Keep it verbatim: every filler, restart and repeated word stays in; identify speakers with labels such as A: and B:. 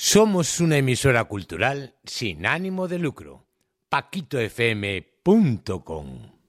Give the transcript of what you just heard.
A: Somos una emisora cultural sin ánimo de lucro. paquito f m punto com